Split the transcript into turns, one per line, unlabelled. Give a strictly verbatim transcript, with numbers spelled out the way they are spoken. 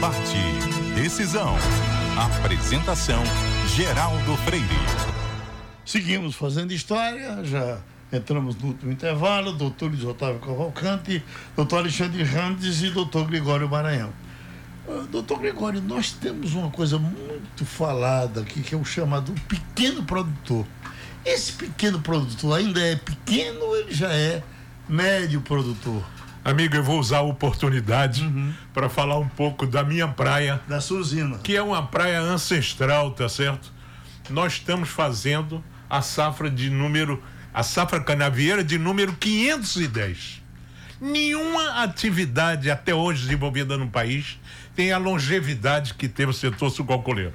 Debate. Decisão. Apresentação: Geraldo Freire.
Seguimos fazendo história, já entramos no último intervalo, doutor Luiz Otávio Cavalcante, doutor Alexandre Randes e doutor Gregório Maranhão. Uh, doutor Gregório, nós temos uma coisa muito falada aqui, que é o chamado pequeno produtor. Esse pequeno produtor ainda é pequeno ou ele já é médio produtor?
Amigo, eu vou usar a oportunidade uhum. para falar um pouco da minha praia.
Da sua usina.
Que é uma praia ancestral, tá certo? Nós estamos fazendo a safra de número, a safra canavieira de número quinhentos e dez. Nenhuma atividade até hoje desenvolvida no país tem a longevidade que teve o setor sucroalcooleiro.